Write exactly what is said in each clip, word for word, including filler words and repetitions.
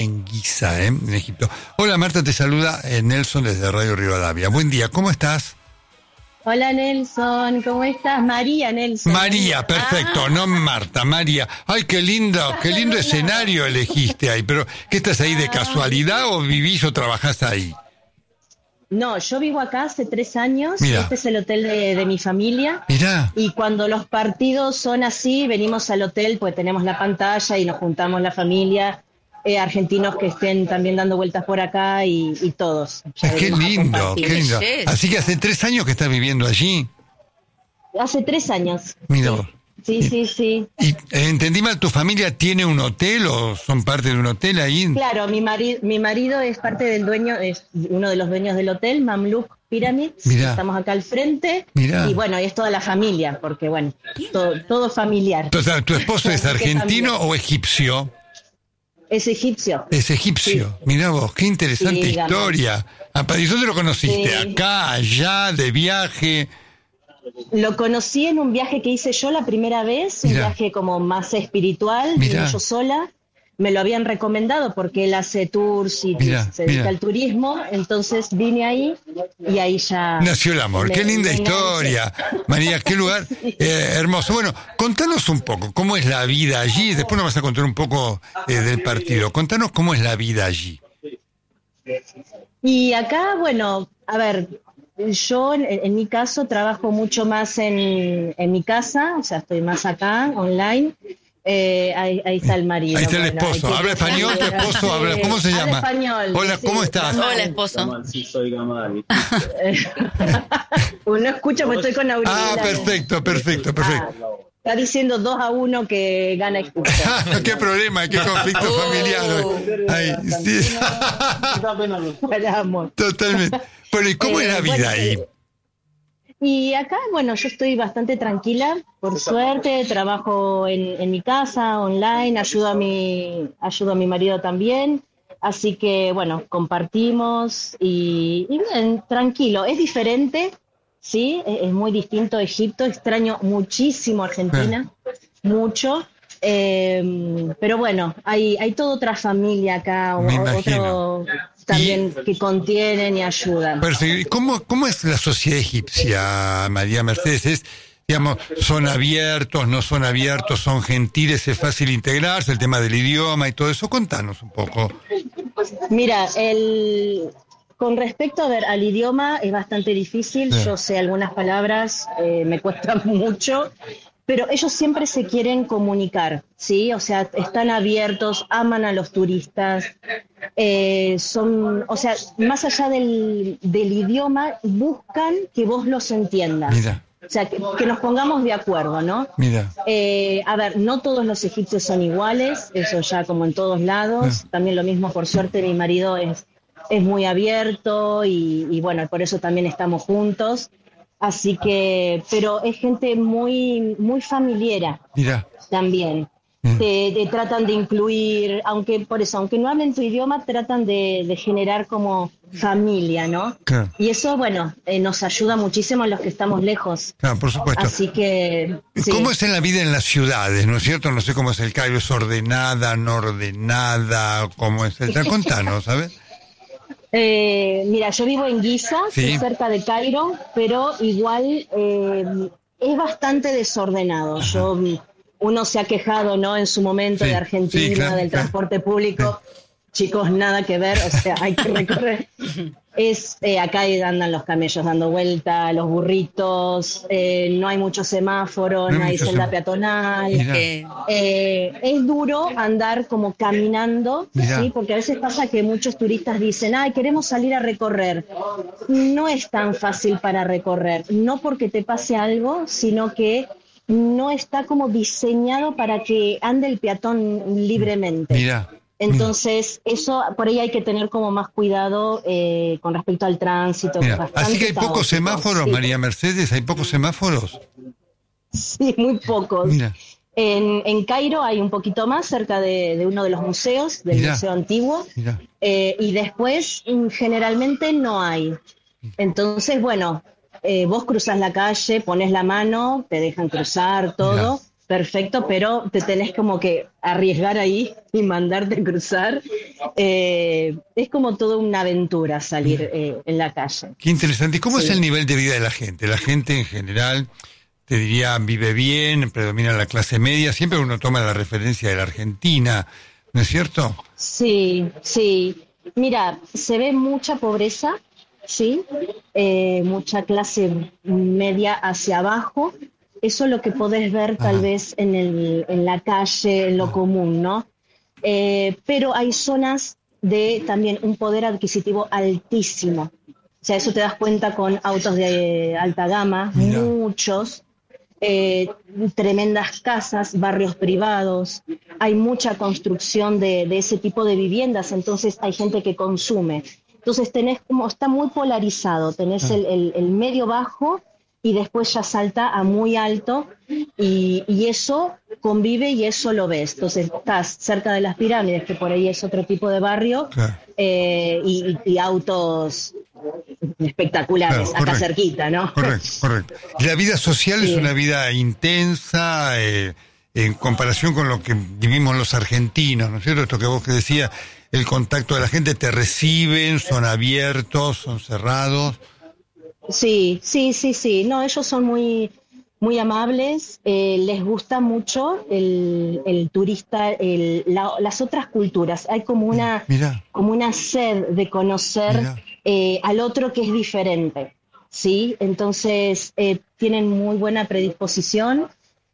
en Giza, ¿eh? En Egipto. Hola Marta, te saluda eh, Nelson desde Radio Rivadavia. Buen día, ¿cómo estás? Hola Nelson, ¿cómo estás? María Nelson. María, perfecto, ah. no Marta, María. Ay, qué lindo, qué lindo escenario elegiste ahí. Pero, ¿qué estás ahí de casualidad o vivís o trabajás ahí? No, yo vivo acá hace tres años. Mirá. Este es el hotel de, de mi familia. Mirá. Y cuando los partidos son así, venimos al hotel, pues tenemos la pantalla y nos juntamos la familia. Eh, argentinos que estén también dando vueltas por acá y, y todos. Es qué lindo, qué lindo. Así que hace tres años que estás viviendo allí. Hace tres años. Mira. Sí, sí, sí. ¿Y eh, entendí mal, tu familia tiene un hotel o son parte de un hotel ahí? Claro, mi marido, mi marido es parte del dueño, es uno de los dueños del hotel, Mamluk Pyramids. Mirá. Estamos acá al frente. Mirá. Y bueno, es toda la familia, porque bueno, todo, todo familiar. Entonces, ¿tu esposo es argentino o egipcio? Es egipcio. Es egipcio. Sí. Mirá vos, qué interesante sí, historia. ¿Y dónde lo conociste? Sí. ¿Acá, allá, de viaje? Lo conocí en un viaje que hice yo la primera vez, Mirá. un viaje como más espiritual, vine yo sola. Me lo habían recomendado porque él hace tours y mirá, se dedica mirá. al turismo, entonces vine ahí y ahí ya... Nació el amor, me, qué linda historia. María, qué lugar eh, hermoso. Bueno, contanos un poco, ¿cómo es la vida allí? Después nos vas a contar un poco eh, del partido. Contanos cómo es la vida allí. Y acá, bueno, a ver, yo en, en mi caso trabajo mucho más en, en mi casa, o sea, estoy más acá, online. Eh, ahí, ahí está el marido. Ahí está el bueno, esposo. ¿Habla español tu esposo? ¿Habla? ¿Cómo se llama? Habla español. Hola, sí, ¿cómo estás? Hola, esposo. Sí, soy Gamal. Uno escucha porque estoy con auriculares. Ah, perfecto, perfecto, perfecto. Ah, está diciendo dos a uno que gana escucha. Qué problema, qué conflicto oh. familiar. Ahí, sí. Totalmente. Bueno, ¿y cómo eh, es la vida bueno, ahí? Y acá, bueno, yo estoy bastante tranquila, por suerte, trabajo en, en mi casa, online, ayudo a mi, ayudo a mi marido también, así que, bueno, compartimos y, y bien, tranquilo, es diferente, sí, es, es muy distinto a Egipto, extraño muchísimo Argentina, eh. mucho, eh, pero bueno, hay, hay toda otra familia acá, Me o, imagino. otro... también y, que contienen y ayudan. ¿Cómo, ¿Cómo es la sociedad egipcia, María Mercedes? ¿Es, digamos, son abiertos, no son abiertos, son gentiles, es fácil integrarse, el tema del idioma y todo eso? Contanos un poco. Mira, el... con respecto a ver, al idioma es bastante difícil, sí. Yo sé algunas palabras, eh, me cuesta mucho, pero ellos siempre se quieren comunicar, ¿sí? O sea, están abiertos, aman a los turistas, eh, son, o sea, más allá del, del idioma, buscan que vos los entiendas. Mira. O sea, que, que nos pongamos de acuerdo, ¿no? Mira. Eh, a ver, no todos los egipcios son iguales, eso ya como en todos lados. Ah. También lo mismo, por suerte, mi marido es, es muy abierto y, y bueno, por eso también estamos juntos. Así que, pero es gente muy, muy familiera. Mira. También. Mm. Te, te tratan de incluir, aunque por eso, aunque no hablen tu idioma, tratan de, de generar como familia, ¿no? Claro. Y eso, bueno, eh, nos ayuda muchísimo a los que estamos lejos. Claro, por supuesto. Así que... ¿Cómo sí. es en la vida en las ciudades, no es cierto? No sé cómo es el Cairo, ¿es ordenada, no ordenada? ¿Cómo es el...? Contanos, ¿sabes? Eh, mira, yo vivo en Giza, sí. cerca de Cairo, pero igual eh, es bastante desordenado. Ajá. Yo uno se ha quejado, ¿no? En su momento sí. de Argentina, sí, claro, del claro. transporte público. Sí. Chicos, nada que ver, o sea, hay que recorrer. Es eh, acá andan los camellos dando vuelta, los burritos, eh, no hay mucho semáforo, no, no hay senda peatonal. Eh, es duro andar como caminando, ¿sí? Porque a veces pasa que muchos turistas dicen, ay, queremos salir a recorrer. No es tan fácil para recorrer, no porque te pase algo, sino que no está como diseñado para que ande el peatón libremente. Mira. Entonces, eso, por ahí hay que tener como más cuidado eh, con respecto al tránsito. Así que hay pocos semáforos, sí. María Mercedes, ¿hay pocos semáforos? Sí, muy pocos. Mira. En, en Cairo hay un poquito más, cerca de, de uno de los museos, del Mirá. Museo Antiguo, eh, y después generalmente no hay. Entonces, bueno, eh, vos cruzás la calle, pones la mano, te dejan cruzar, todo. Mirá. perfecto, pero te tenés como que arriesgar ahí y mandarte cruzar. Eh, es como toda una aventura salir eh, en la calle. Qué interesante. ¿Y cómo Sí. es el nivel de vida de la gente? La gente en general, te diría, vive bien, predomina la clase media. Siempre uno toma la referencia de la Argentina, ¿no es cierto? Sí, sí. Mira, se ve mucha pobreza, sí, eh, mucha clase media hacia abajo. Eso es lo que podés ver tal Ajá. vez en el, en la calle, en lo común, ¿no? Eh, pero hay zonas de también un poder adquisitivo altísimo. O sea, eso te das cuenta con autos de alta gama, Mira. muchos, eh, tremendas casas, barrios privados, hay mucha construcción de, de ese tipo de viviendas, entonces hay gente que consume. Entonces tenés como, está muy polarizado, tenés el, el, el medio bajo y después ya salta a muy alto y, y eso convive y eso lo ves. Entonces estás cerca de las pirámides, que por ahí es otro tipo de barrio, Claro. eh, y, y autos espectaculares, Claro, acá correcto. cerquita, ¿no? Correcto, correcto. Y la vida social Sí. es una vida intensa eh, en comparación con lo que vivimos los argentinos, ¿no es cierto? Esto que vos que decías, el contacto de la gente, te reciben, son abiertos, son cerrados. Sí, sí, sí, sí. No, ellos son muy, muy amables. Eh, les gusta mucho el, el turista, el, la- las otras culturas. Hay como una, Mira, como una sed de conocer Mira. eh, al otro que es diferente, ¿sí? Entonces eh, tienen muy buena predisposición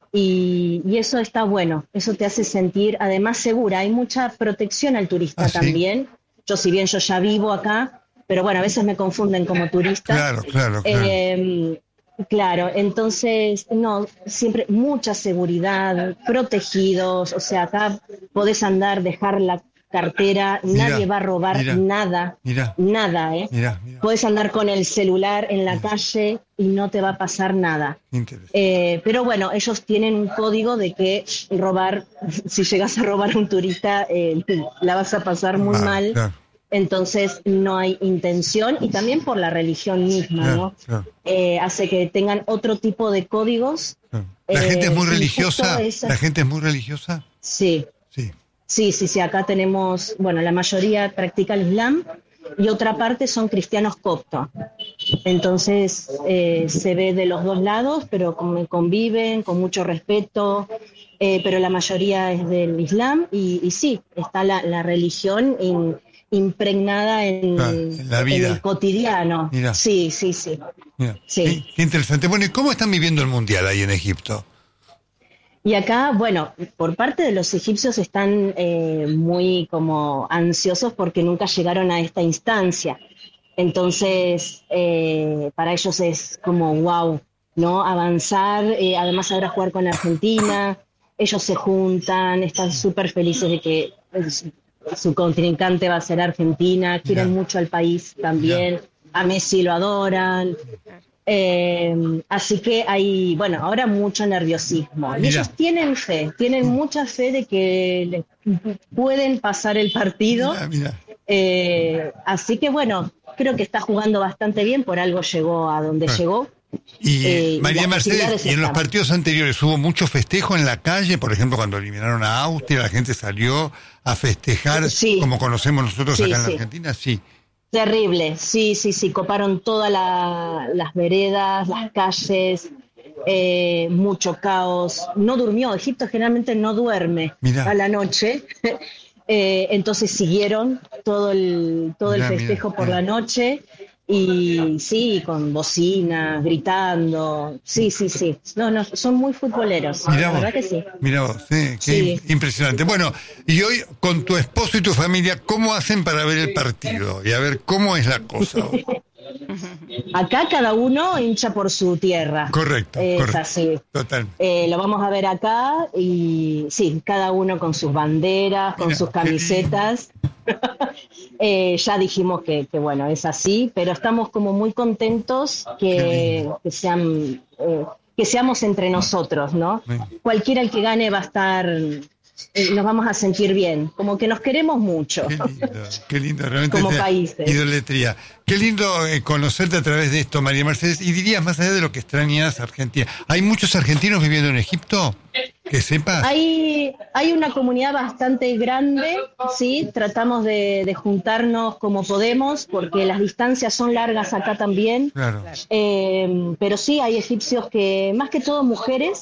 y, y eso está bueno. Eso te hace sentir además segura. Hay mucha protección al turista Ah, ¿sí? también. Yo, si bien yo ya vivo acá, pero bueno, a veces me confunden como turista. claro, claro, claro. Eh, claro, entonces, no, siempre mucha seguridad, protegidos, o sea, acá podés andar, dejar la cartera, Mira, nadie va a robar mira, nada, mira. nada, ¿eh? Mira, mira. Podés andar con el celular en la calle y no te va a pasar nada. Interesante. Eh, pero bueno, ellos tienen un código de que robar, si llegas a robar a un turista, eh, la vas a pasar muy Ah, mal. claro. Entonces no hay intención y también por la religión misma, Claro, ¿no? claro. Eh, hace que tengan otro tipo de códigos. claro. La Eh, gente es muy y religiosa. justo esa- La gente es muy religiosa. Sí, Sí. sí, sí, sí. Acá tenemos, bueno, la mayoría practica el Islam y otra parte son cristianos coptos. Entonces eh, se ve de los dos lados, pero con- conviven con mucho respeto. Eh, pero la mayoría es del Islam y, y sí, está la, la religión in- impregnada en, Claro, en la vida. en el cotidiano. Mira. Sí, sí, sí. Mira, Sí. Qué, qué interesante. Bueno, ¿y cómo están viviendo el mundial ahí en Egipto? Y acá, bueno, por parte de los egipcios están eh, muy como ansiosos porque nunca llegaron a esta instancia. Entonces, eh, para ellos es como wow, ¿no? Avanzar, eh, además ahora jugar con Argentina, ellos se juntan, están súper felices de que pues, su contrincante va a ser Argentina, quieren Mirá. mucho al país también, a Messi lo adoran. Eh, así que hay, bueno, ahora mucho nerviosismo. Y Mira. ellos tienen fe, tienen mucha fe de que le- pueden pasar el partido. Mira, mira. Eh, así que bueno, creo que está jugando bastante bien, por algo llegó a donde Claro. llegó. Y Eh, María las Mercedes, posibilidades y en los están. partidos anteriores hubo mucho festejo en la calle, por ejemplo, cuando eliminaron a Austria, la gente salió a festejar Sí. como conocemos nosotros Sí, acá en la sí. Argentina, sí. Terrible, sí, sí, sí, coparon todas la- las veredas, las calles, eh, mucho caos. No durmió, Egipto generalmente no duerme Mirá. a la noche, eh, entonces siguieron todo el, todo Mirá, el festejo mirá, por mirá. la noche y sí, con bocinas, gritando, sí, sí, sí. No, no, son muy futboleros, Mirá la vos, verdad que sí. mirá vos, sí, qué Sí. im- impresionante. Bueno, y hoy con tu esposo y tu familia, ¿cómo hacen para ver el partido? Y a ver cómo es la cosa. Acá cada uno hincha por su tierra. Correcto, Es correcto. así. Total. Eh, lo vamos a ver acá y sí, cada uno con sus banderas, con Mira, sus qué lindo. camisetas. Eh, ya dijimos que, que, bueno, es así, pero estamos como muy contentos Qué que, lindo. que sean, eh, que seamos entre nosotros, ¿no? Bien. Cualquiera el que gane va a estar, eh, nos vamos a sentir bien, como que nos queremos mucho. Qué lindo, qué lindo, realmente Como es países. idolatría. Qué lindo eh, conocerte a través de esto, María Mercedes. Y dirías, más allá de lo que extrañas Argentina, ¿hay muchos argentinos viviendo en Egipto? Que sepas. Hay, hay una comunidad bastante grande, sí, tratamos de, de juntarnos como podemos, porque las distancias son largas acá también. Claro. Eh, pero sí, hay egipcios que, más que todo mujeres,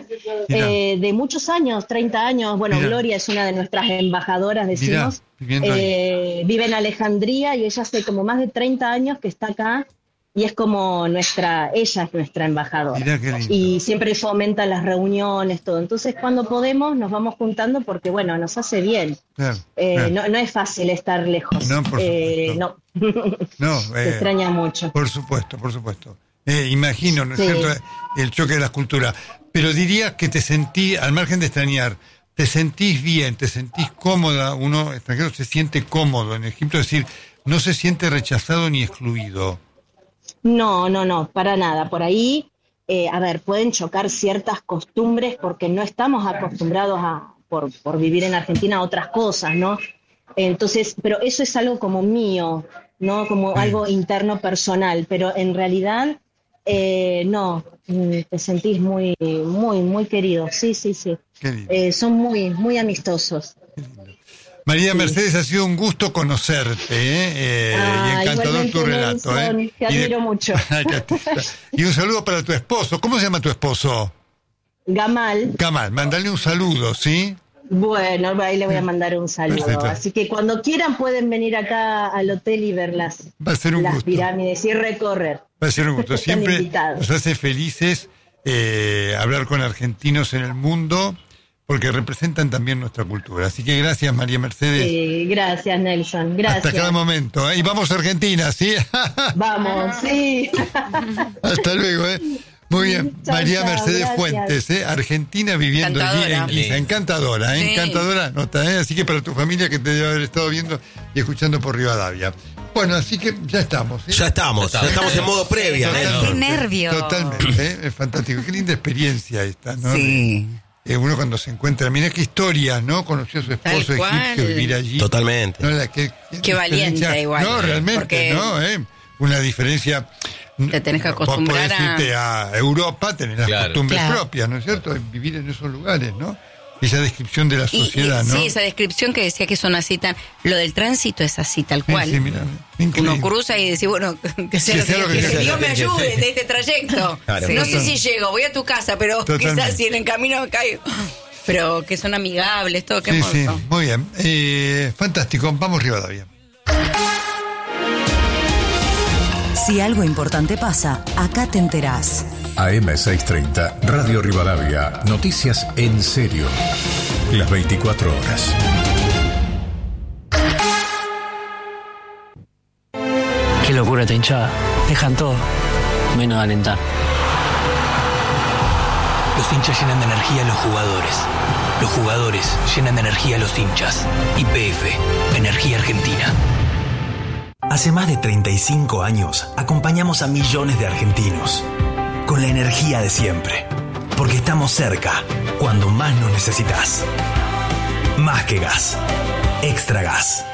eh, de muchos años, treinta años, bueno, Mirá. Gloria es una de nuestras embajadoras, decimos, Mirá, eh, vive en Alejandría y ella hace como más de treinta años que está acá. Y es como nuestra, ella es nuestra embajadora. Mirá qué lindo. Y siempre fomenta las reuniones, todo. Entonces, cuando podemos, nos vamos juntando porque, bueno, nos hace bien. Claro, eh, claro. No, no es fácil estar lejos. No, por eh, no. no Se eh, extraña mucho. Por supuesto, por supuesto. Eh, imagino, ¿no es sí. cierto? El choque de las culturas. Pero dirías que te sentí, al margen de extrañar, te sentís bien, te sentís cómoda. Uno extranjero se siente cómodo en Egipto, es decir, no se siente rechazado ni excluido. No, no, no, para nada. Por ahí, eh, a ver, pueden chocar ciertas costumbres porque no estamos acostumbrados a, por, por vivir en Argentina, a otras cosas, ¿no? Entonces, pero eso es algo como mío, ¿no? Como sí. algo interno personal, pero en realidad, eh, no, te sentís muy, muy, muy querido, sí, sí, sí. Eh, son muy, muy amistosos. María sí. Mercedes, ha sido un gusto conocerte, ¿eh? Eh, ah, y encantador tu relato. Nelson, ¿eh? Te admiro y de... mucho. Y un saludo para tu esposo. ¿Cómo se llama tu esposo? Gamal. Gamal, mandale un saludo, ¿sí? Bueno, ahí le voy a mandar un saludo. Perfecto. Así que cuando quieran pueden venir acá al hotel y ver las, Va a ser un las gusto. pirámides y recorrer. Va a ser un gusto. Siempre nos hace felices eh, hablar con argentinos en el mundo, porque representan también nuestra cultura. Así que gracias, María Mercedes. Sí, gracias, Nelson. Gracias. Hasta cada momento. ¿eh? Y vamos a Argentina, ¿sí? Vamos, sí. Hasta luego, ¿eh? Muy bien. Chao, María chao, Mercedes gracias. Fuentes, ¿eh? Argentina viviendo allí en Giza. Encantadora, ¿eh? Sí. Encantadora nota, ¿eh? Así que para tu familia que te debe haber estado viendo y escuchando por Rivadavia. Bueno, así que ya estamos. ¿eh? Ya estamos, ya estamos en modo previa. Totalmente. Qué nervio. Totalmente, ¿eh? Es fantástico. Qué linda experiencia esta, ¿no? Sí. Eh, uno cuando se encuentra, mira qué historia, ¿no? Conoció a su esposo egipcio, vivir allí. Totalmente. ¿No? La, qué, qué, qué valiente igual. No, realmente, porque ¿no? ¿Eh? Una diferencia. Te tenés que acostumbrar vos podés irte a... a Europa, tener las claro. costumbres claro. propias, ¿no es cierto? Vivir en esos lugares, ¿no? Esa descripción de la sociedad, y, y, ¿no? Sí, esa descripción que decía que son así tan... Lo del tránsito es así, tal cual. Sí, sí, mira, increíble. Uno cruza y dice, bueno, que sea sí, lo que, que, que, que Dios me ayude de este trayecto. Claro, no sí. sé si llego, voy a tu casa, pero Totalmente. quizás si en el camino me caigo. Pero que son amigables, todo, qué sí, hermoso. Sí, muy bien. Eh, fantástico, vamos Rivadavia. Si algo importante pasa, acá te enterás. A M seiscientos treinta, Radio Rivadavia, noticias en serio. Las veinticuatro horas. Qué locura esta hinchada. Dejan todo, menos alentar. Los hinchas llenan de energía a los jugadores. Los jugadores llenan de energía a los hinchas. Y P F, Energía Argentina. Hace más de treinta y cinco años acompañamos a millones de argentinos con la energía de siempre, porque estamos cerca cuando más nos necesitas. Más que gas, Extra Gas.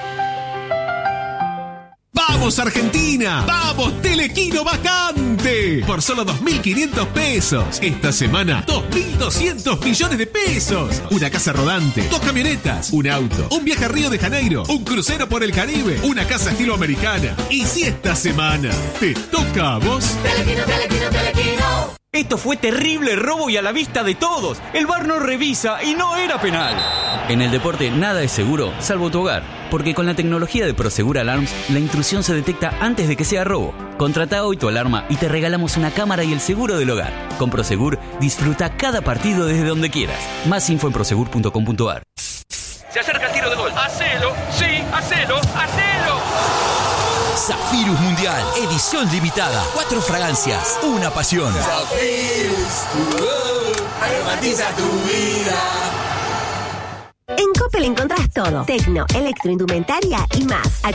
¡Vamos Argentina! ¡Vamos Telequino vacante! Por solo dos mil quinientos pesos. Esta semana, dos mil doscientos millones de pesos. Una casa rodante, dos camionetas, un auto, un viaje a Río de Janeiro, un crucero por el Caribe, una casa estilo americana. Y si esta semana te toca a vos... Telequino, Telequino, Telequino. Esto fue terrible robo y a la vista de todos. El V A R no revisa y no era penal. En el deporte nada es seguro, salvo tu hogar. Porque con la tecnología de Prosegur Alarms, la intrusión se detecta antes de que sea robo. Contrata hoy tu alarma y te regalamos una cámara y el seguro del hogar. Con Prosegur, disfruta cada partido desde donde quieras. Más info en prosegur punto com punto a r. Se acerca el tiro de gol. ¡Hacelo! ¡Sí! ¡Hacelo! ¡Hacelo! Zafirus Mundial, edición limitada. Cuatro fragancias, una pasión. Zafirus, uh, aromatiza tu vida. En Coppel encontrás todo. Tecno, electroindumentaria y más.